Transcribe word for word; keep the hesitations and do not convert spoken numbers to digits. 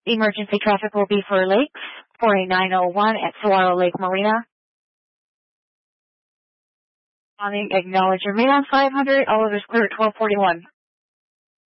Emergency traffic will be for Lakes, four eight nine oh one at Saguaro Lake Marina. Acknowledge your mail on five hundred, all others clear at twelve forty-one.